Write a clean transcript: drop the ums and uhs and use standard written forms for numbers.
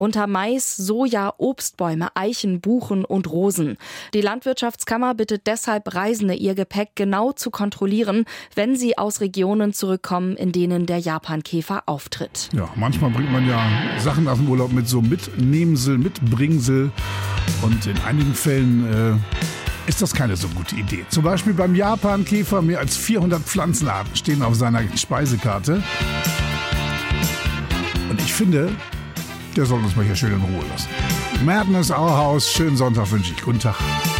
Unter Mais, Soja, Obstbäume, Eichen, Buchen und Rosen. Die Landwirtschaftskammer bittet deshalb Reisende, ihr Gepäck genau zu kontrollieren, wenn sie aus Regionen zurückkommen, in denen der Japankäfer auftritt. Ja, manchmal bringt man ja Sachen aus dem Urlaub mit so Mitnehmsel, Mitbringsel. Und in einigen Fällen ist das keine so gute Idee. Zum Beispiel beim Japankäfer, mehr als 400 Pflanzenarten stehen auf seiner Speisekarte. Und ich finde, der soll uns mal hier schön in Ruhe lassen. Madness Our House, schönen Sonntag wünsche ich. Guten Tag.